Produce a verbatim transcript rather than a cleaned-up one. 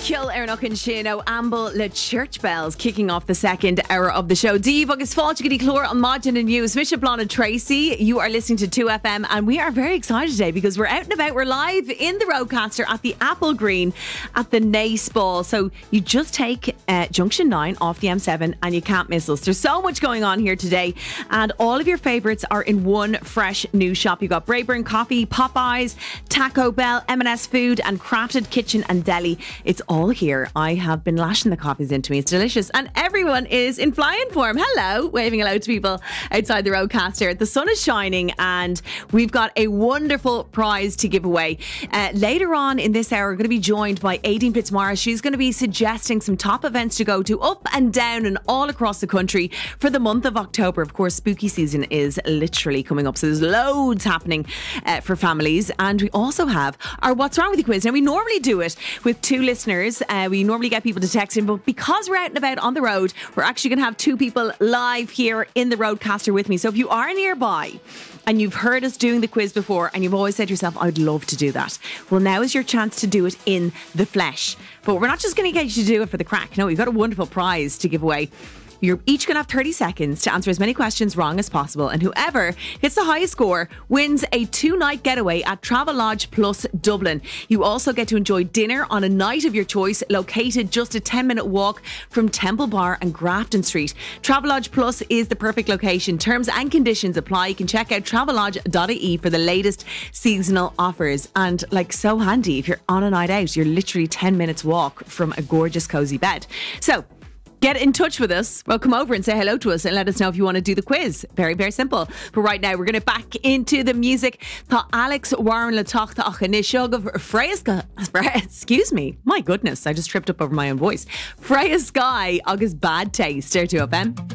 Kill Ernach and Shino Amble le Church Bells kicking off the second hour of the show. Dave agus Fáilte Clór on Modern and News. Misha Blonde and Tracy, you are listening to two F M and we are very excited today because we're out and about. We're live in the Roadcaster at the Apple Green at the Nace Ball. So you just take uh, Junction nine off the M seven and you can't miss us. There's so much going on here today and all of your favourites are in one fresh new shop. You've got Brayburn Coffee, Popeyes, Taco Bell, M and S Food and Crafted Kitchen and Deli. It's all here. I have been lashing the coffees into me. It's delicious. And everyone is in flying form. Hello. Waving hello to people outside the Roadcaster. The sun is shining and we've got a wonderful prize to give away. Uh, later on in this hour, we're going to be joined by Aideen Fitzmaurice. She's going to be suggesting some top events to go to up and down and all across the country for the month of October. Of course, spooky season is literally coming up. So there's loads happening uh, for families. And we also have our What's Wrong With You quiz. Now, we normally do it with two listeners. Uh, we normally get people to text in, but because we're out and about on the road, we're actually going to have two people live here in the Roadcaster with me. So if you are nearby and you've heard us doing the quiz before and you've always said to yourself, I'd love to do that. Well, now is your chance to do it in the flesh. But we're not just going to get you to do it for the crack. No, we've got a wonderful prize to give away. You're each going to have thirty seconds to answer as many questions wrong as possible. And whoever gets the highest score wins a two-night getaway at Travelodge Plus Dublin. You also get to enjoy dinner on a night of your choice located just a ten-minute walk from Temple Bar and Grafton Street. Travelodge Plus is the perfect location. Terms and conditions apply. You can check out travelodge dot I E for the latest seasonal offers. And like so handy, if you're on a night out, you're literally ten minutes walk from a gorgeous cozy bed. So get in touch with us. Well, come over and say hello to us and let us know if you want to do the quiz. Very, very simple. But right now, we're going to back into the music. Tá Alex Warren le Tochta Achanishog Freya's Sky. Excuse me. My goodness, I just tripped up over my own voice. Freya Sky, August Bad Taste. There to F M.